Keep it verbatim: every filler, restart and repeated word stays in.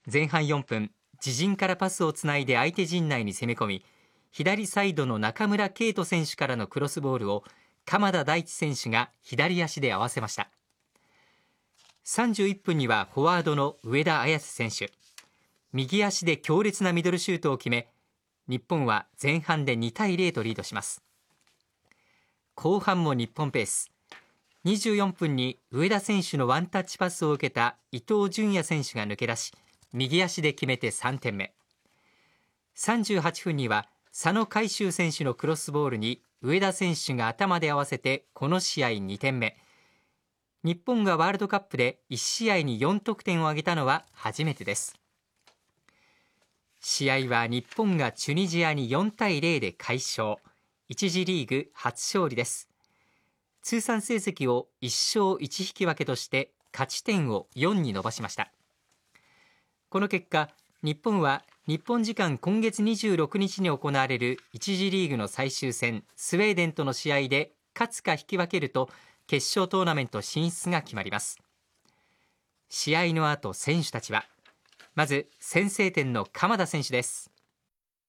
前半よんぷん、自陣からパスをつないで相手陣内に攻め込み、左サイドの中村敬斗選手からのクロスボールを鎌田大地選手が左足で合わせました。さんじゅういっぷんにはフォワードの上田綺世選手、右足で強烈なミドルシュートを決め、日本は前半でにたいゼロとリードします。後半も日本ペース。にじゅうよんぷんに上田選手のワンタッチパスを受けた伊東純也選手が抜け出し、右足で決めてさんてんめ。さんじゅうはっぷんには佐野海舟選手のクロスボールに上田選手が頭で合わせてこの試合にてんめ。日本がワールドカップでいち試合によんとくてんを挙げたのは初めてです。試合は日本がチュニジアによんたいゼロで快勝。いち次リーグ初勝利です。通算成績をいっしょういち引き分けとして勝ち点をよんに伸ばしました。この結果、日本は日本時間今月にじゅうろくにちに行われるいち次リーグの最終戦スウェーデンとの試合で勝つか引き分けると決勝トーナメント進出が決まります。試合の後、選手たちはまず先制点の鎌田選手です。